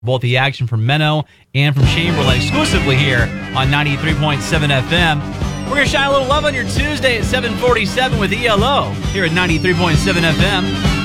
both the action from Menno and from Chamberlain exclusively here on 93.7 FM. We're going to shine a little love on your Tuesday at 7:47 with ELO here at 93.7 FM.